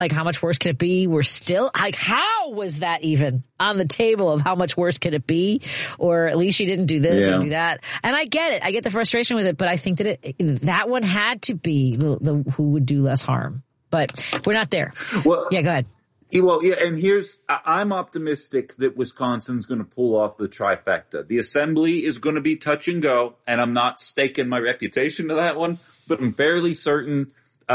Like, how much worse could it be? We're still, like, how was that even on the table of how much worse could it be? Or at least you didn't do this or do that. And I get it. I get the frustration with it, but I think that that one had to be the who would do less harm. But we're not there. Well, yeah, go ahead. Well, yeah, and I'm optimistic that Wisconsin's going to pull off the trifecta. The assembly is going to be touch and go, and I'm not staking my reputation to that one, but I'm fairly certain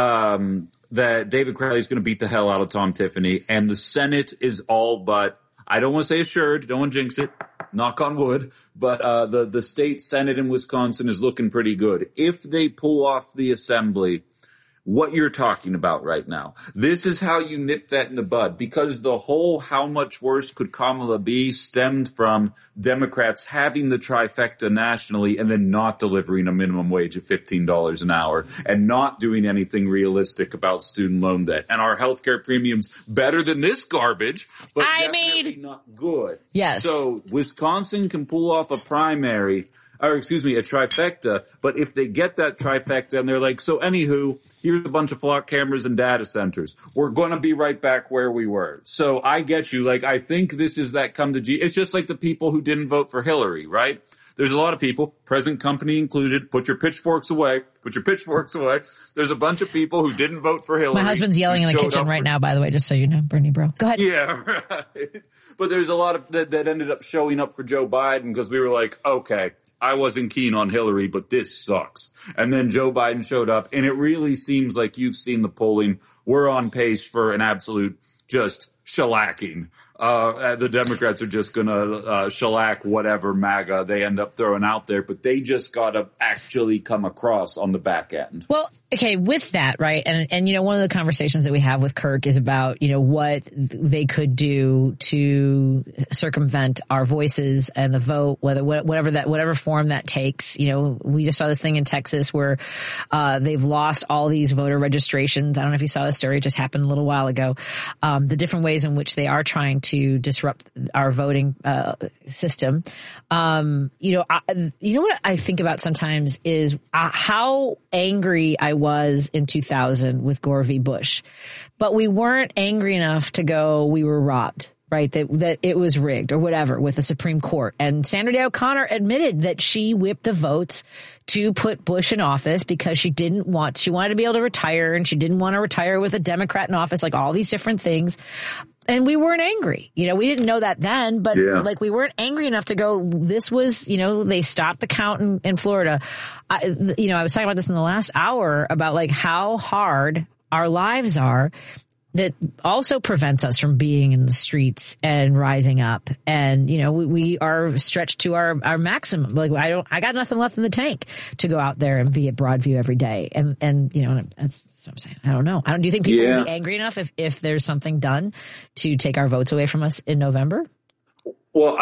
that David Crowley is going to beat the hell out of Tom Tiffany, and the Senate is all but, I don't want to say assured, don't want to jinx it, knock on wood, but the state Senate in Wisconsin is looking pretty good. If they pull off the assembly, what you're talking about right now, this is how you nip that in the bud, because the whole how much worse could Kamala be stemmed from Democrats having the trifecta nationally and then not delivering a minimum wage of $15 an hour and not doing anything realistic about student loan debt. And our healthcare premiums better than this garbage, but definitely not good. Yes. So Wisconsin can pull off a primary, or excuse me, a trifecta, but if they get that trifecta and they're like, so anywho, here's a bunch of flock cameras and data centers, we're going to be right back where we were. So I get you. Like, I think this is that come to it's just like the people who didn't vote for Hillary, right? There's a lot of people, present company included, put your pitchforks away, There's a bunch of people who didn't vote for Hillary. My husband's yelling in the kitchen right now, by the way, just so you know, Bernie bro. Go ahead. Yeah, right. But there's a lot of that ended up showing up for Joe Biden because we were like, okay, I wasn't keen on Hillary, but this sucks. And then Joe Biden showed up, and it really seems like you've seen the polling. We're on pace for an absolute just shellacking. The Democrats are just going to shellac whatever MAGA they end up throwing out there, but they just got to actually come across on the back end. Well, okay, with that, right, and you know, one of the conversations that we have with Kirk is about, you know, what they could do to circumvent our voices and the vote, whatever form that takes. You know, we just saw this thing in Texas where they've lost all these voter registrations. I don't know if you saw the story; it just happened a little while ago. The different ways in which they are trying to disrupt our voting system. You know what I think about sometimes is how angry I was in 2000 with Gore v. Bush, but we weren't angry enough to go, we were robbed. Right, that it was rigged or whatever with the Supreme Court. And Sandra Day O'Connor admitted that she whipped the votes to put Bush in office because she wanted to be able to retire, and she didn't want to retire with a Democrat in office, like all these different things. And we weren't angry. You know, we didn't know that then, but like we weren't angry enough to go, this was, you know, they stopped the count in Florida. I was talking about this in the last hour about like how hard our lives are. That also prevents us from being in the streets and rising up. And, you know, we are stretched to our maximum. Like, I got nothing left in the tank to go out there and be at Broadview every day. And, you know, that's what I'm saying. I don't know. Do you think people will be angry enough if there's something done to take our votes away from us in November? Well,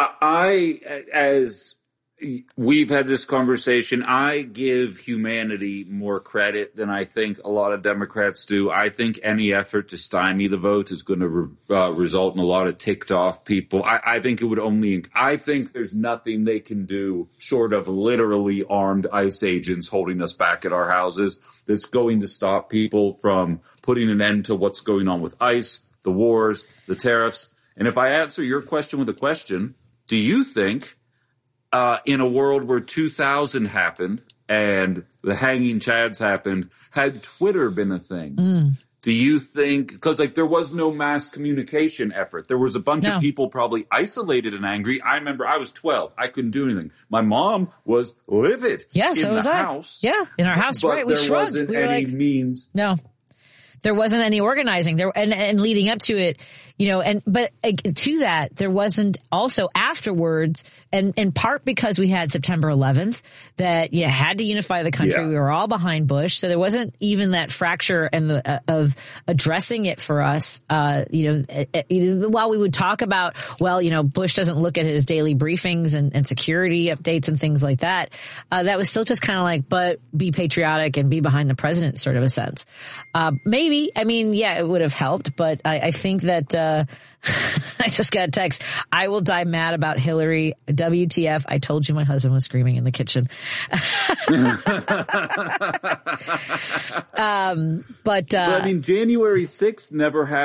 as we've had this conversation, I give humanity more credit than I think a lot of Democrats do. I think any effort to stymie the vote is going to result in a lot of ticked off people. I think it would I think there's nothing they can do short of literally armed ICE agents holding us back at our houses that's going to stop people from putting an end to what's going on with ICE, the wars, the tariffs. And if I answer your question with a question, do you think in a world where 2000 happened and the hanging chads happened, had Twitter been a thing? Do you think, because like there was no mass communication effort. There was a bunch of people probably isolated and angry. I remember I was 12. I couldn't do anything. My mom was livid. Yeah, so was I. House. Yeah, in our house, right. We shrugged. There wasn't we were any like, means. No. There wasn't any organizing there, and leading up to it, you know, but to that, there wasn't also afterwards, and in part because we had September 11th that you had to unify the country. Yeah. We were all behind Bush. So there wasn't even that fracture and of addressing it for us. While we would talk about, well, you know, Bush doesn't look at his daily briefings and security updates and things like that. That was still just kind of like, but be patriotic and be behind the president sort of a sense. Maybe maybe. I mean, yeah, it would have helped, but I think that, I just got a text. I will die mad about Hillary. WTF. I told you my husband was screaming in the kitchen. But I mean, January 6th never happened.